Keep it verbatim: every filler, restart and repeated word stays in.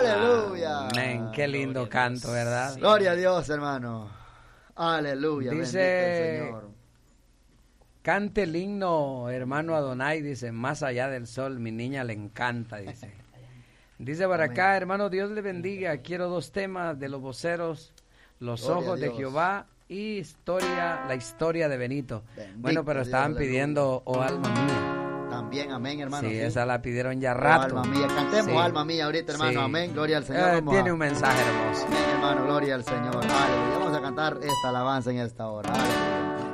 Aleluya. Amén. Qué lindo canto, ¿verdad? Gloria a Dios, hermano. Aleluya. Dice, bendito el Señor. Cante el himno, hermano Adonai, dice, más allá del sol, mi niña le encanta, dice. Dice para Amén. acá, hermano, Dios le bendiga. Quiero dos temas de los voceros, los Gloria ojos a de Dios. Jehová y historia, la historia de Benito. Bendito Bueno, pero Dios, estaban aleluya. pidiendo, oh alma mía. También, amén, hermano. Sí, sí. esa la pidieron ya Oh, rato. alma mía. Cantemos, Sí. alma mía, ahorita, hermano. Sí. Amén. Gloria al Señor. Eh, Vamos tiene a- un mensaje hermoso. Amén, hermano. Gloria al Señor. Aleluya. Vamos a cantar esta alabanza en esta hora. Aleluya.